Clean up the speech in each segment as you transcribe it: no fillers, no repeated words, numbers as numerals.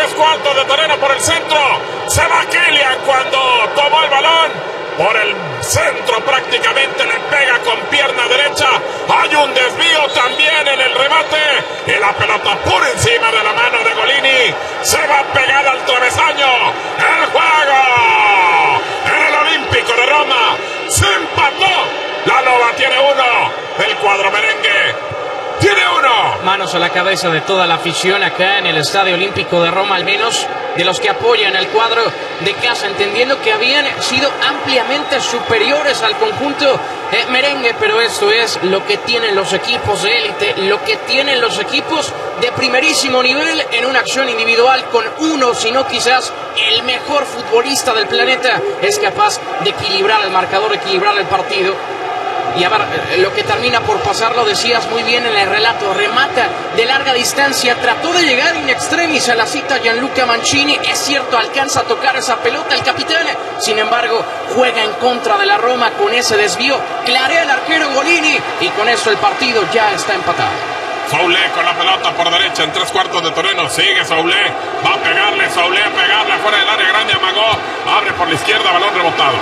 3 cuartos de terreno por el centro. Se va Kylian cuando tomó el balón. Por el centro prácticamente le pega con pierna derecha. Hay un desvío también en el remate. Y la pelota por encima de la mano de Golini. Se va pegada al travesaño. El juego en el Olímpico de Roma se empató. La Loba tiene 1. El cuadro merengue tiene 1. Manos a la cabeza de toda la afición acá en el Estadio Olímpico de Roma, al menos de los que apoyan al cuadro de casa, entendiendo que habían sido ampliamente superiores al conjunto merengue, pero esto es lo que tienen los equipos de élite, lo que tienen los equipos de primerísimo nivel en una acción individual con uno, si no quizás el mejor futbolista del planeta, es capaz de equilibrar el marcador, equilibrar el partido. Y a ver, lo que termina por pasar, lo decías muy bien en el relato, remata de larga distancia, trató de llegar in extremis a la cita Gianluca Mancini, es cierto, alcanza a tocar esa pelota el capitán, sin embargo, juega en contra de la Roma con ese desvío, clarea el arquero Golini, y con eso el partido ya está empatado. Soulé con la pelota por derecha en 3 cuartos de terreno, sigue Soulé, va a pegarle Soulé, a pegarle fuera del área grande, amagó, abre por la izquierda, balón rebotado,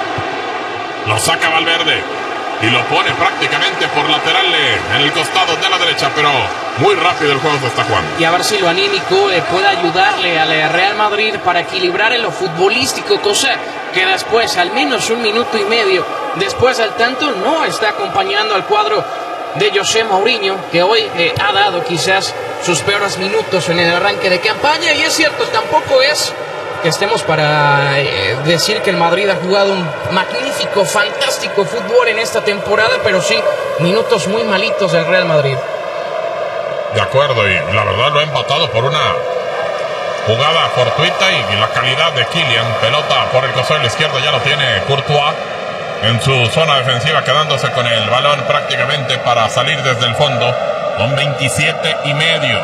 lo saca Valverde. Y lo pone prácticamente por lateral en el costado de la derecha, pero muy rápido el juego se está jugando. Y a ver si lo anímico puede ayudarle al Real Madrid para equilibrar en lo futbolístico, cosa que después, al menos 1 minuto y medio después del tanto, no está acompañando al cuadro de José Mourinho, que hoy ha dado quizás sus peores minutos en el arranque de campaña. Y es cierto, tampoco es que estemos para decir que el Madrid ha jugado un magnífico, fantástico fútbol en esta temporada, pero sí, minutos muy malitos del Real Madrid. De acuerdo, y la verdad lo ha empatado por una jugada fortuita y la calidad de Kylian. Pelota por el costado de la izquierda, ya lo tiene Courtois en su zona defensiva, quedándose con el balón prácticamente para salir desde el fondo. Con 27 y medio,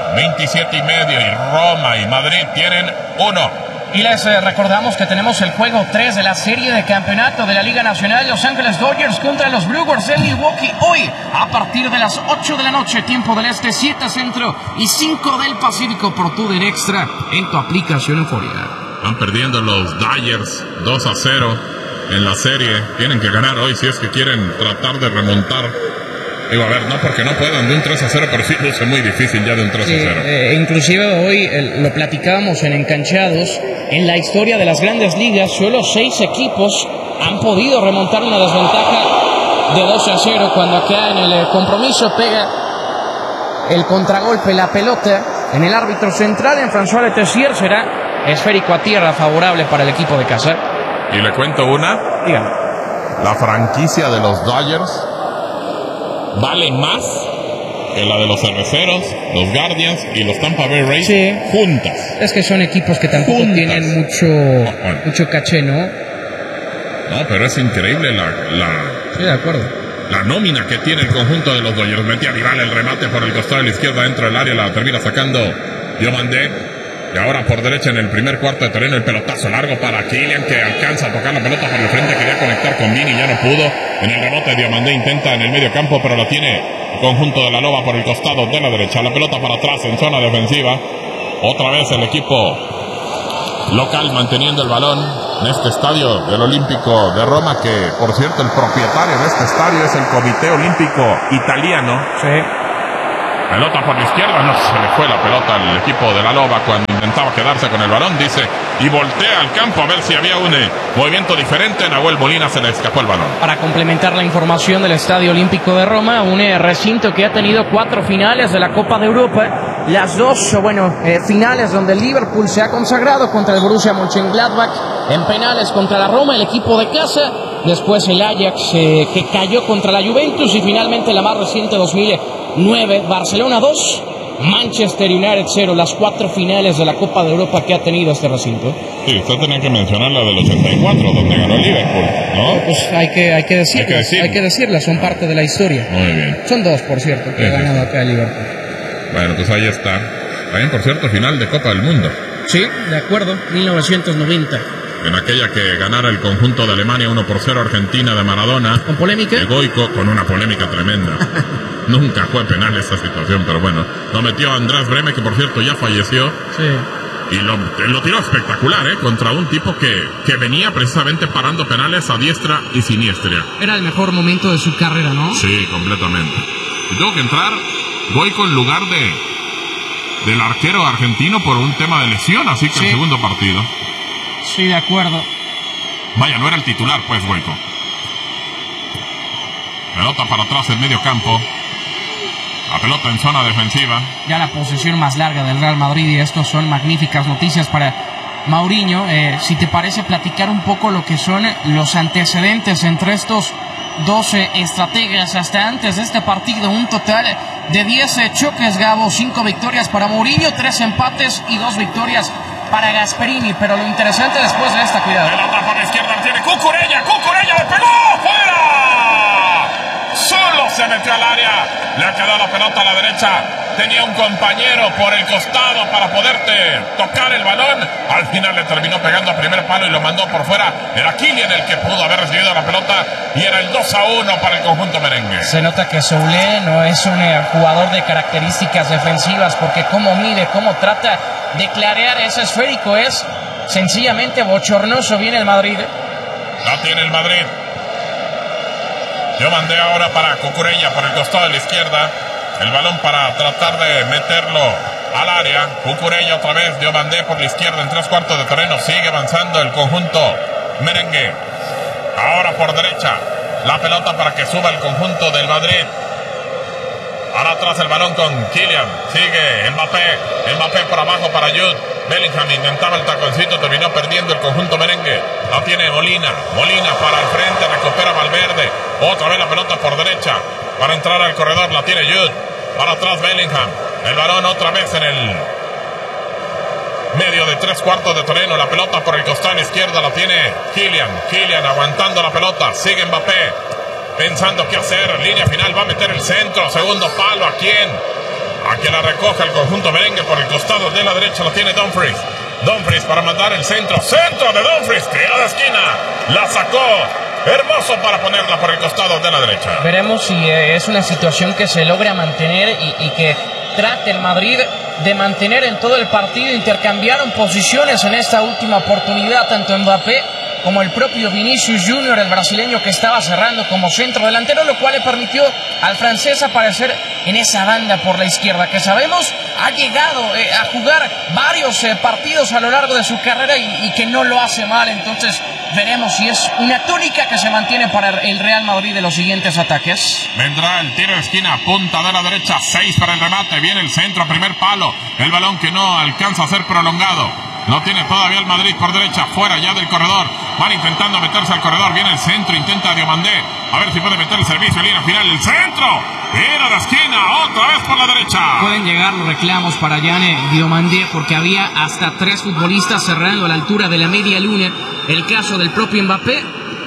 y Roma y Madrid tienen 1. Y les recordamos que tenemos el juego 3 de la serie de campeonato de la Liga Nacional, Los Ángeles Dodgers contra los Brewers de Milwaukee, hoy a partir de las 8 de la noche, tiempo del este, 7 centro y 5 del Pacífico, por TUDN Extra en tu aplicación Euforia. Van perdiendo los Dodgers 2-0 en la serie, tienen que ganar hoy si es que quieren tratar de remontar. Digo, a ver, no porque no puedan de un 3-0, pero sí luce muy difícil ya de un 3-0. Sí, inclusive hoy lo platicábamos en Encanchados, en la historia de las grandes ligas, solo 6 equipos han podido remontar una desventaja de 2-0, cuando acá en el compromiso pega el contragolpe, la pelota en el árbitro central, en François Letessier, será esférico a tierra, favorable para el equipo de casa. Y le cuento una. Dígame. La franquicia de los Dodgers vale más que la de los Cerveceros, los Guardians y los Tampa Bay Rays, sí, juntas. Es que son equipos que tampoco tienen mucho caché, ¿no? No, pero es increíble Sí, de acuerdo. La nómina que tiene el conjunto de los Dodgers. Metía Vidal el remate por el costado de la izquierda dentro del área, la termina sacando Diomandé. Y ahora por derecha en el primer cuarto de terreno, el pelotazo largo para Kylian, que alcanza a tocar la pelota por el frente, quería conectar con Vini, ya no pudo. En el rebote Diomandé intenta en el medio campo, pero lo tiene el conjunto de la Loba por el costado de la derecha. La pelota para atrás en zona defensiva. Otra vez el equipo local manteniendo el balón en este estadio del Olímpico de Roma, que por cierto el propietario de este estadio es el Comité Olímpico Italiano. Sí. Pelota por la izquierda, no se le fue la pelota al equipo de la Loba cuando intentaba quedarse con el balón, dice, y voltea al campo a ver si había un movimiento diferente. Nahuel Molina se le escapó el balón. Para complementar la información del Estadio Olímpico de Roma, un recinto que ha tenido 4 finales de la Copa de Europa, las 2 finales donde el Liverpool se ha consagrado contra el Borussia Mönchengladbach, en penales contra la Roma, el equipo de casa, después el Ajax que cayó contra la Juventus, y finalmente la más reciente 2009, Barcelona 2, Manchester United 0, las 4 finales de la Copa de Europa que ha tenido este recinto. Sí, usted tenía que mencionar la del 84, donde ganó el Liverpool, ¿no? Pues hay que decirlas, son parte de la historia. Muy bien. Son 2, por cierto, que ha ganado acá el Liverpool. Bueno, pues ahí está. También, por cierto, final de Copa del Mundo. Sí, de acuerdo, 1990. En aquella que ganara el conjunto de Alemania 1-0 Argentina de Maradona. ¿Con polémica? De Goico, con una polémica tremenda. Nunca fue penal esa situación, pero bueno. Lo metió András Breme, que por cierto ya falleció. Sí. Y lo tiró espectacular, contra un tipo que venía precisamente parando penales a diestra y siniestra. Era el mejor momento de su carrera, ¿no? Sí, completamente. Y tengo que entrar Goico en lugar del arquero argentino por un tema de lesión, así que sí. El segundo partido. Sí, de acuerdo. Vaya, no era el titular, pues, Goico. Pelota para atrás en medio campo. La pelota en zona defensiva. Ya la posesión más larga del Real Madrid, y esto son magníficas noticias para Mourinho. Si te parece, platicar un poco lo que son los antecedentes entre estos 12 estrategas hasta antes de este partido. Un total de 10 choques, Gabo, 5 victorias para Mourinho, 3 empates y 2 victorias para Gasperini. Pero lo interesante después de esta, cuidado. Pelota por la izquierda, tiene Cucurella le pegó, ¡fuera! Solo se metió al área, le ha quedado la pelota a la derecha, tenía un compañero por el costado para poderte tocar el balón, al final le terminó pegando a primer palo y lo mandó por fuera. Era Kylian el que pudo haber recibido la pelota y era el 2-1 para el conjunto merengue. Se nota que Soulé no es un jugador de características defensivas, porque cómo mide, cómo trata de clarear ese esférico, es sencillamente bochornoso. Viene el Madrid. La tiene el Madrid. Yo mandé ahora para Cucurella por el costado de la izquierda. El balón para tratar de meterlo al área. Cucurella otra vez. Yo mandé por la izquierda en 3/4 de terreno. Sigue avanzando el conjunto merengue. Ahora por derecha. La pelota para que suba el conjunto del Madrid. Ahora atrás el balón con Kylian. Sigue Mbappé por abajo para Jude. Bellingham intentaba el taconcito, terminó perdiendo el conjunto merengue. La tiene Molina para el frente, recupera Valverde. Otra vez la pelota por derecha para entrar al corredor, la tiene Jude. Para atrás Bellingham. El balón otra vez en el medio de 3/4 de terreno. La pelota por el costado izquierdo la tiene Kylian aguantando la pelota. Sigue Mbappé pensando qué hacer. Línea final, va a meter el centro. Segundo palo, ¿a quién? A que la recoja el conjunto merengue por el costado de la derecha. Lo tiene Dumfries para mandar el centro de Dumfries, tirada de esquina, la sacó, hermoso para ponerla por el costado de la derecha. Veremos si es una situación que se logra mantener y que trate el Madrid de mantener en todo el partido. Intercambiaron posiciones en esta última oportunidad, tanto Mbappé como el propio Vinicius Junior, el brasileño que estaba cerrando como centro delantero, lo cual le permitió al francés aparecer en esa banda por la izquierda, que sabemos ha llegado a jugar varios partidos a lo largo de su carrera y que no lo hace mal. Entonces veremos si es una tónica que se mantiene para el Real Madrid de los siguientes ataques. Vendrá el tiro de esquina, punta de la derecha, 6 para el remate, viene el centro, primer palo, el balón que no alcanza a ser prolongado. No tiene todavía el Madrid por derecha, fuera ya del corredor. Van intentando meterse al corredor, viene el centro, intenta Diomandé, a ver si puede meter el servicio, línea final, el centro, era la esquina, otra vez por la derecha. Pueden llegar los reclamos para Yane Diomandé, porque había hasta 3 futbolistas cerrando a la altura de la media luna. El caso del propio Mbappé,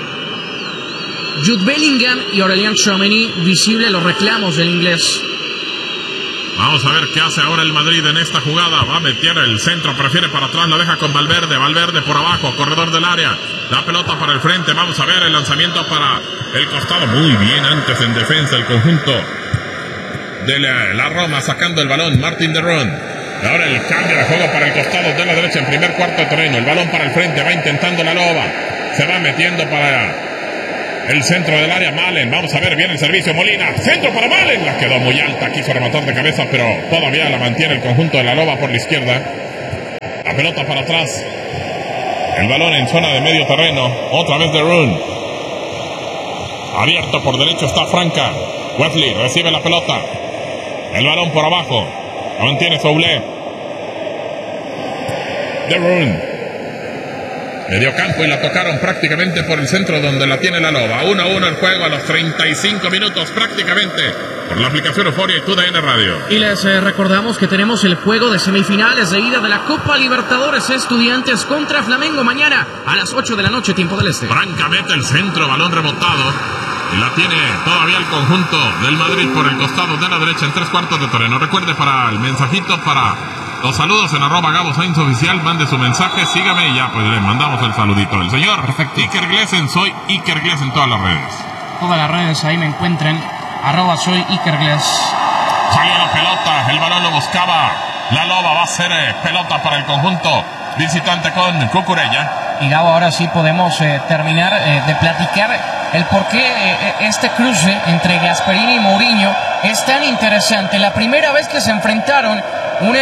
Jude Bellingham y Aurélien Tchouaméni, visible los reclamos del inglés. Vamos a ver qué hace ahora el Madrid en esta jugada. Va a meter el centro, prefiere para atrás, lo deja con Valverde por abajo, corredor del área. La pelota para el frente, vamos a ver el lanzamiento para el costado. Muy bien antes en defensa el conjunto de la Roma, sacando el balón, Martin de Roon. Ahora el cambio de juego para el costado de la derecha en primer cuarto de terreno. El balón para el frente, va intentando la loba. Se va metiendo para el centro del área, Malen, vamos a ver, viene el servicio, Molina, centro para Malen, la quedó muy alta, quiso rematar de cabeza, pero todavía la mantiene el conjunto de la loba por la izquierda. La pelota para atrás, el balón en zona de medio terreno, otra vez de Roon. Abierto por derecho está Franca, Wesley recibe la pelota, el balón por abajo, la mantiene Soulé. De Roon. Medio campo y la tocaron prácticamente por el centro donde la tiene la loba. 1-1 el juego a los 35 minutos prácticamente por la aplicación Euforia y TUDN Radio. Y les recordamos que tenemos el juego de semifinales de ida de la Copa Libertadores Estudiantes contra Flamengo mañana a las 8 de la noche, tiempo del este. Franca mete el centro, balón rebotado y la tiene todavía el conjunto del Madrid por el costado de la derecha en 3/4 de terreno. Recuerde para el mensajito, para los saludos en @Gabo Sainz Oficial, mande su mensaje, sígame y ya pues le mandamos el saludito. El señor Iker Glesen, soy Iker Glesen en todas las redes. Todas las redes ahí me encuentran, @soy Iker Gles. Salió la pelota, el balón lo buscaba La Loba va a ser pelota para el conjunto visitante con Cucurella. Y Gabo, ahora sí podemos terminar de platicar el por qué este cruce entre Gasperini y Mourinho es tan interesante. La primera vez que se enfrentaron, un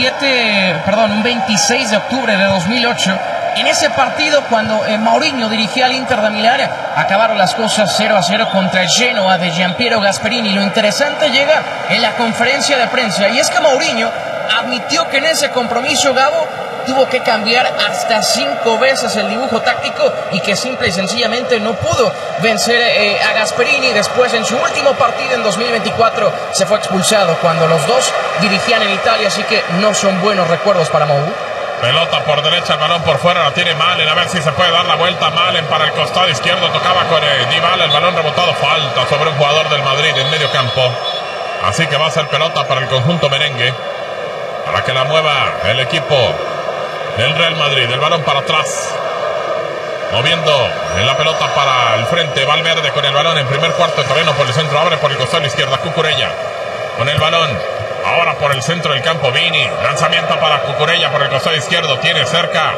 26 de octubre de 2008, en ese partido cuando Mourinho dirigía al Inter de Milán, acabaron las cosas 0-0 contra el Genoa de Gianpiero Gasperini. Lo interesante llega en la conferencia de prensa, y es que Mourinho admitió que en ese compromiso, Gabo, tuvo que cambiar hasta 5 veces el dibujo táctico y que simple y sencillamente no pudo vencer a Gasperini. Después, en su último partido en 2024, se fue expulsado cuando los dos dirigían en Italia, así que no son buenos recuerdos para Mou. Pelota por derecha, el balón por fuera, la tiene Malen, a ver si se puede dar la vuelta. Malen para el costado izquierdo, tocaba con Dybala, el balón rebotado, falta sobre un jugador del Madrid en medio campo. Así que va a ser pelota para el conjunto merengue, para que la mueva el equipo del Real Madrid. El balón para atrás, moviendo en la pelota para el frente, Valverde con el balón en primer cuarto de terreno por el centro, abre por el costado izquierdo, Cucurella con el balón, ahora por el centro del campo, Vini, lanzamiento para Cucurella por el costado izquierdo, tiene cerca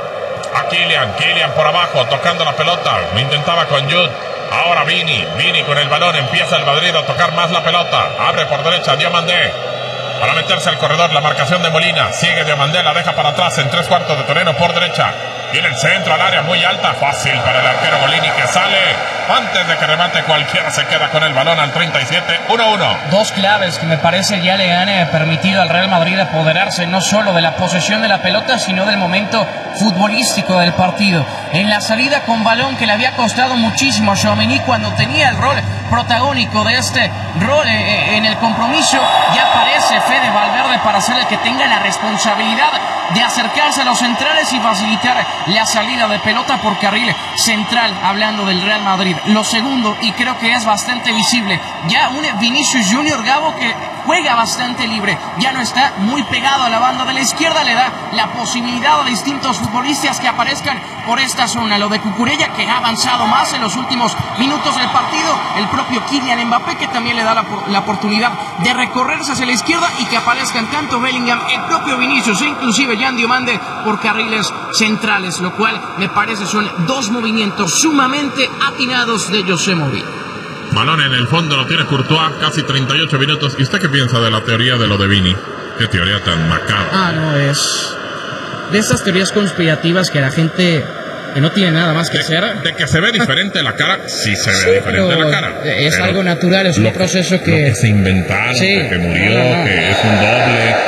a Kylian por abajo, tocando la pelota, lo intentaba con Jude, ahora Vini con el balón, empieza el Madrid a tocar más la pelota, abre por derecha, Diomandé, para meterse al corredor, la marcación de Molina, sigue Diomandé, la deja para atrás en 3/4 de terreno por derecha, tiene el centro al área muy alta, fácil para el arquero Golini, que sale antes de que remate cualquiera, se queda con el balón al 37, 1-1. Dos claves que me parece ya le han permitido al Real Madrid apoderarse no solo de la posesión de la pelota, sino del momento futbolístico del partido. En la salida con balón, que le había costado muchísimo a Tchouaméni cuando tenía el rol protagónico de este rol en el compromiso, ya aparece Fede Valverde para ser el que tenga la responsabilidad de acercarse a los centrales y facilitar la salida de pelota por carril central, hablando del Real Madrid. Lo segundo, y creo que es bastante visible, ya un Vinicius Junior, Gabo, que juega bastante libre, ya no está muy pegado a la banda de la izquierda, le da la posibilidad a distintos futbolistas que aparezcan por esta zona. Lo de Cucurella, que ha avanzado más en los últimos minutos del partido, el propio Kylian Mbappé, que también le da la oportunidad de recorrerse hacia la izquierda y que aparezcan tanto Bellingham, el propio Vinicius e inclusive Jan Diomande por carriles centrales, lo cual me parece son dos movimientos sumamente atinados de José Mourinho. Balón en el fondo, lo tiene Courtois, casi 38 minutos. ¿Y usted qué piensa de la teoría de lo de Vini? Qué teoría tan macabra. No, es de esas teorías conspirativas que la gente que no tiene nada más que hacer. De que se ve diferente la cara, sí se ve diferente la cara. Es pero algo natural, es un proceso que... Lo que se inventaron, que murió, que es un doble.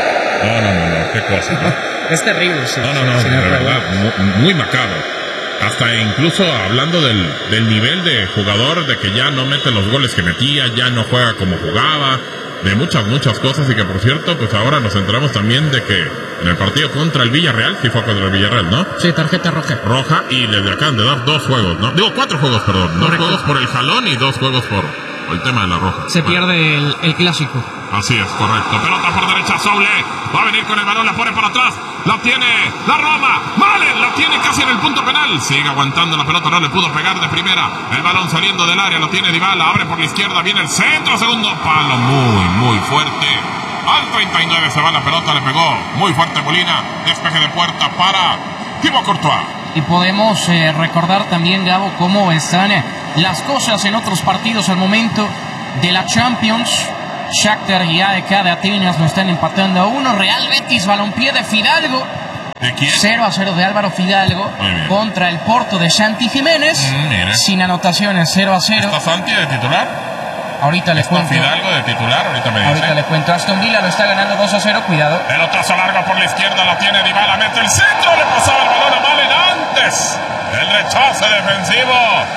No, qué cosa, ¿no? Es terrible, sí. No, de verdad, muy macabro. Hasta incluso hablando del nivel de jugador, de que ya no mete los goles que metía, ya no juega como jugaba, de muchas cosas, y que por cierto, pues ahora nos enteramos también de que en el partido contra el Villarreal, sí fue contra el Villarreal, ¿no? Sí, tarjeta roja. Y les acaban de dar 2 juegos, ¿no? Digo, 4 juegos, perdón. 2 juegos por el jalón y 2 juegos por el tema de la roja. Se pierde el clásico. Así es, correcto. Pelota por derecha, Soule. Va a venir con el balón, la pone por atrás. La tiene la Roma. Malen la tiene casi en el punto penal. Sigue aguantando la pelota, no le pudo pegar de primera. El balón saliendo del área, lo tiene Dybala. Abre por la izquierda, viene el centro, segundo palo. Muy fuerte. Al 39 se va la pelota, le pegó muy fuerte Molina. Despeje de puerta para Thibaut Courtois. Y podemos recordar también, Gabo, cómo están las cosas en otros partidos al momento de la Champions. Shakhtar y AEK de Atenas lo están empatando a 1. Real Betis Balompié de Fidalgo. ¿De quién? 0-0 de Álvaro Fidalgo contra el Porto de Santi Jiménez. Sin anotaciones, 0-0. ¿Está Santi de titular? Ahorita le cuento. Fidalgo de titular, ahorita me dice. Ahorita le cuento. Aston Villa lo está ganando 2-0, cuidado. Pelotazo largo por la izquierda, la tiene Dybala, mete el centro, le pasaba el balón a Malen antes. El rechace defensivo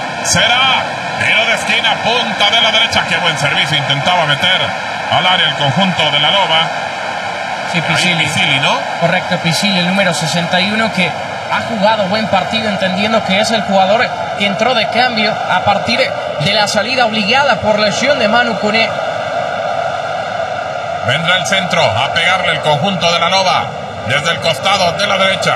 será tiro de esquina, punta de la derecha. Qué buen servicio, intentaba meter al área el conjunto de la Loba. Sí, Pisili, ¿no? Correcto, Pisili, el número 61, que ha jugado buen partido, entendiendo que es el jugador que entró de cambio a partir de la salida obligada por lesión de Manu Koné. Vendrá el centro a pegarle el conjunto de la Loba desde el costado de la derecha.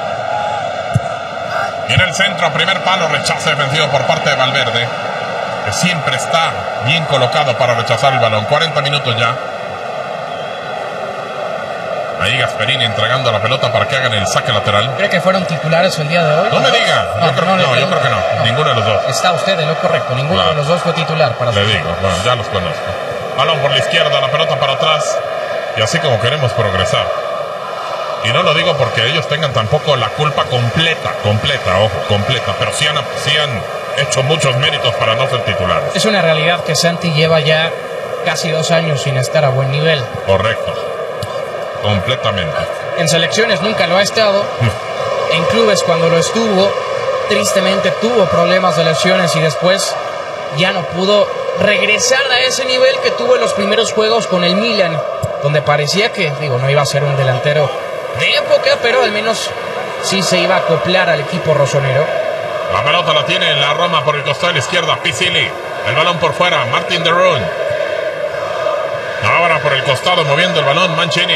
En el centro, primer palo, rechace defensivo por parte de Valverde, que siempre está bien colocado para rechazar el balón. 40 minutos ya. Ahí Gasperini entregando la pelota para que hagan el saque lateral. ¿Cree que fueron titulares el día de hoy? No me diga. Yo creo que no. Ninguno de los dos. Está usted en lo correcto. Ninguno de los dos fue titular. Le digo, bueno, ya los conozco. Balón por la izquierda, la pelota para atrás. Y así como queremos progresar. Y no lo digo porque ellos tengan tampoco la culpa completa, pero sí han hecho muchos méritos para no ser titulares. Es una realidad que Santi lleva ya casi 2 años sin estar a buen nivel. Correcto. Completamente. En selecciones nunca lo ha estado. En clubes cuando lo estuvo, tristemente tuvo problemas de lesiones y después ya no pudo regresar a ese nivel que tuvo en los primeros juegos con el Milan, donde parecía que, no iba a ser un delantero de época, pero al menos sí se iba a acoplar al equipo rosonero. La pelota la tiene la Roma por el costado de la izquierda, Piccilli. El balón por fuera, Martin de Roon. Ahora por el costado moviendo el balón, Mancini.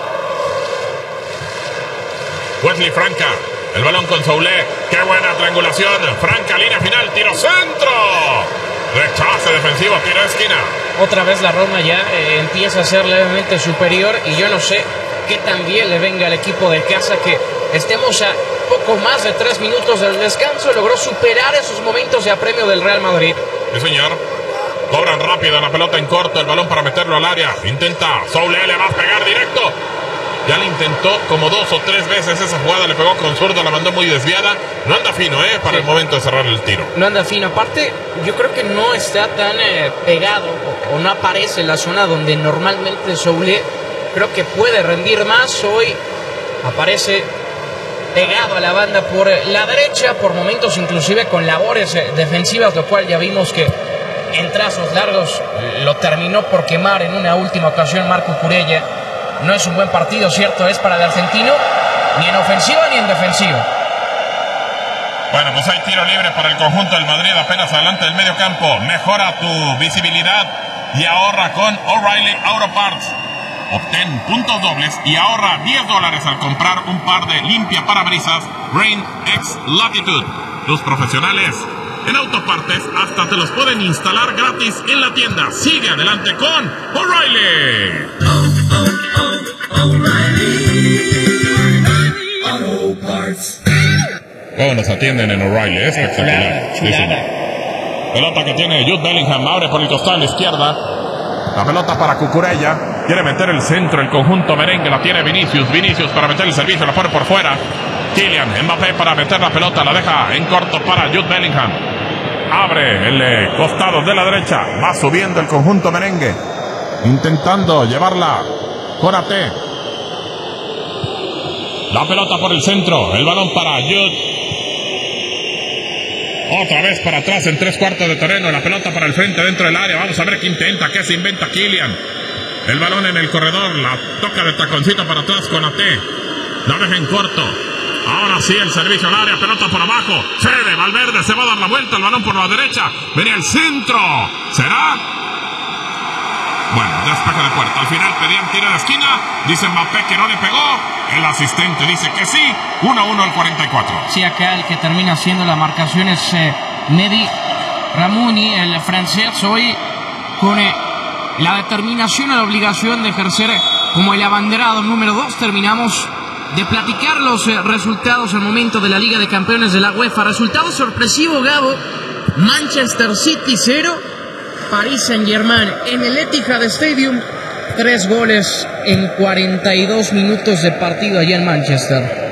Wesley Franca, el balón con Soulé. ¡Qué buena triangulación! Franca, línea final, tiro centro. Rechace defensivo, tiro de esquina. Otra vez la Roma ya empieza a ser levemente superior y yo no sé qué tan bien le venga al equipo de casa que estemos a poco más de 3 minutos del descanso. Logró superar esos momentos de apremio del Real Madrid. Sí, señor. Cobran rápido la pelota en corto, el balón para meterlo al área. Intenta, Soulé le va a pegar directo. Ya le intentó como 2 o 3 veces esa jugada, le pegó con zurdo, la mandó muy desviada. No anda fino, para el momento de cerrar el tiro. No anda fino. Aparte, yo creo que no está tan pegado o no aparece en la zona donde normalmente Soulé creo que puede rendir más. Hoy aparece pegado a la banda por la derecha, por momentos inclusive con labores defensivas, lo cual ya vimos que en trazos largos lo terminó por quemar en una última ocasión Marco Cucurella. No es un buen partido, cierto es, para el argentino, ni en ofensiva ni en defensiva. Bueno, pues hay tiro libre para el conjunto del Madrid, apenas adelante del medio campo. Mejora tu visibilidad y ahorra con O'Reilly Auto Parts. Obtén puntos dobles y ahorra $10 al comprar un par de limpia parabrisas Rain X Latitude. Los profesionales en autopartes hasta te los pueden instalar gratis en la tienda. Sigue adelante con O'Reilly. Auto Parts. ¿Cómo nos atienden en O'Reilly? Espectacular. Pelota que tiene Jude Bellingham, abre por el costado a la izquierda. La pelota para Cucurella. Quiere meter el centro, el conjunto merengue. La tiene Vinicius para meter el servicio. La pone por fuera. Kylian Mbappé para meter la pelota. La deja en corto para Jude Bellingham. Abre el costado de la derecha. Va subiendo el conjunto merengue. Intentando llevarla con AT. La pelota por el centro. El balón para Jude. Otra vez para atrás en 3/4 de terreno. La pelota para el frente dentro del área. Vamos a ver qué intenta, qué se inventa Kylian. El balón en el corredor. La toca de taconcito para atrás con AT. La deja en corto. Ahora sí el servicio al área. Pelota por abajo. Cede Valverde. Se va a dar la vuelta. El balón por la derecha. Venía el centro. ¿Será? Bueno, despeje de puerta. Al final pedían tiro de esquina. Dice Mbappé que no le pegó. El asistente dice que sí. 1-1 al 44. Sí, acá el que termina haciendo la marcación es Mehdi Ramouni, el francés. Hoy con la determinación y la obligación de ejercer como el abanderado número 2. Terminamos de platicar los resultados al momento de la Liga de Campeones de la UEFA. Resultado sorpresivo, Gabo. Manchester City 0. Paris Saint-Germain en el Etihad Stadium. 3 goles en 42 minutos de partido allá en Manchester.